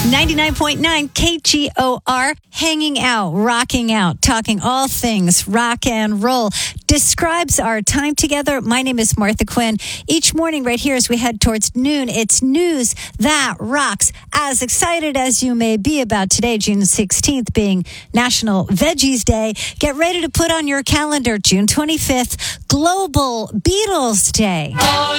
99.9 KGOR, hanging out, rocking out, talking all things rock and roll, describes our time together. My name is Martha Quinn. Each morning right here as we head towards noon, it's news that rocks. As excited as you may be about today, June 16th being National Veggies Day, get ready to put on your calendar June 25th, Global Beatles Day.